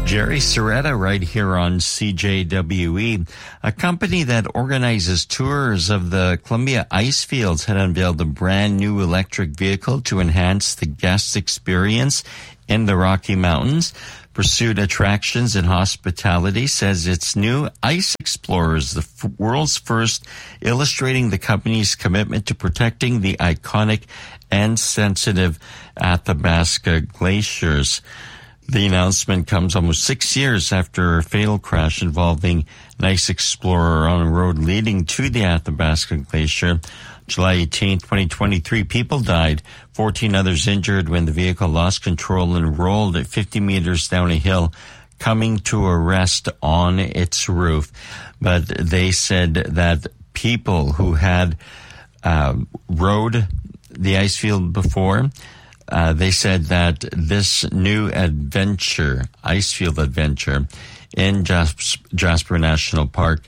Jerry Soretta right here on CJWE. A company that organizes tours of the Columbia ice fields had unveiled a brand new electric vehicle to enhance the guest experience in the Rocky Mountains. Pursuit Attractions and Hospitality says its new Ice Explorer is the world's first, illustrating the company's commitment to protecting the iconic and sensitive Athabasca glaciers. The announcement comes almost 6 years after a fatal crash involving an Ice Explorer on a road leading to the Athabasca Glacier. July 18, 2023, people died, 14 others injured when the vehicle lost control and rolled at 50 meters down a hill, coming to a rest on its roof. But they said that people who had rode the ice field before, they said that this new Icefield Adventure in Jasper National Park,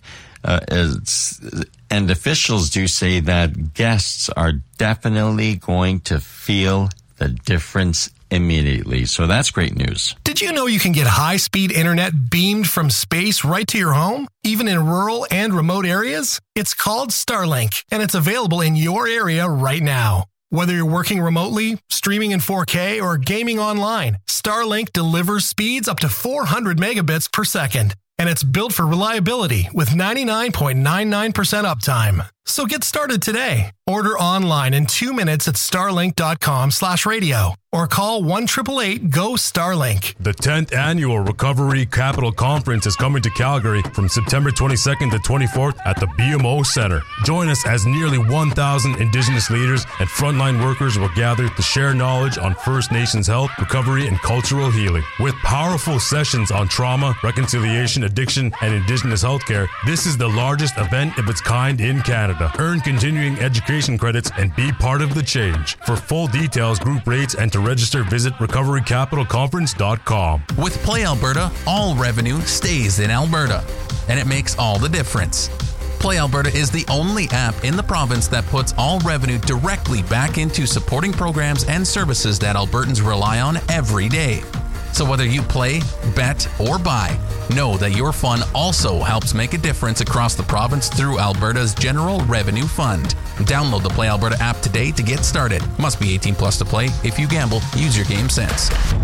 and officials do say that guests are definitely going to feel the difference immediately. So that's great news. Did you know you can get high-speed internet beamed from space right to your home, even in rural and remote areas? It's called Starlink, and it's available in your area right now. Whether you're working remotely, streaming in 4K, or gaming online, Starlink delivers speeds up to 400 megabits per second. And it's built for reliability with 99.99% uptime. So get started today. Order online in 2 minutes at starlink.com/radio or call 1-888-GO-STARLINK. The 10th Annual Recovery Capital Conference is coming to Calgary from September 22nd to 24th at the BMO Center. Join us as nearly 1,000 Indigenous leaders and frontline workers will gather to share knowledge on First Nations health, recovery, and cultural healing. With powerful sessions on trauma, reconciliation, addiction, and Indigenous healthcare, this is the largest event of its kind in Canada. Earn continuing education credits and be part of the change. For full details, group rates, and to register, visit recoverycapitalconference.com. With Play Alberta, all revenue stays in Alberta, and it makes all the difference. Play Alberta is the only app in the province that puts all revenue directly back into supporting programs and services that Albertans rely on every day. So whether you play, bet, or buy, know that your fun also helps make a difference across the province through Alberta's General Revenue Fund. Download the Play Alberta app today to get started. Must be 18 plus to play. If you gamble, use your game sense.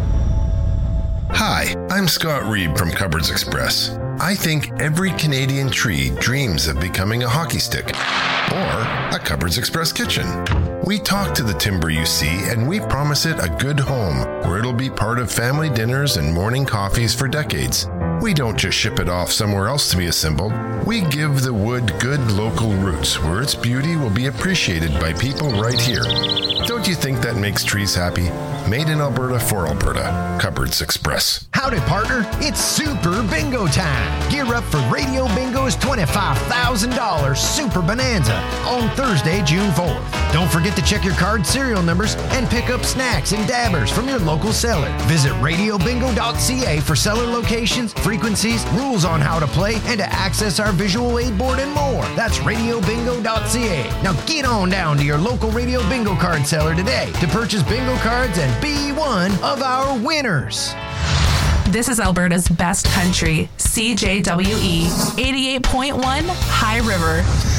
Hi, I'm Scott Reed from Cupboards Express. I think every Canadian tree dreams of becoming a hockey stick or a Cupboards Express kitchen. We talk to the timber you see and we promise it a good home where it'll be part of family dinners and morning coffees for decades. We don't just ship it off somewhere else to be assembled. We give the wood good local roots where its beauty will be appreciated by people right here. Don't you think that makes trees happy? Made in Alberta for Alberta. Cupboards Express. Howdy, partner. It's Super Bingo time. Gear up for Radio Bingo's $25,000 Super Bonanza on Thursday, June 4th. Don't forget to check your card serial numbers and pick up snacks and dabbers from your local seller. Visit radiobingo.ca for seller locations, frequencies, rules on how to play, and to access our visual aid board and more. That's radiobingo.ca. Now get on down to your local Radio Bingo card seller today to purchase bingo cards and be one of our winners. This is Alberta's best country, CJWE 88.1 High River.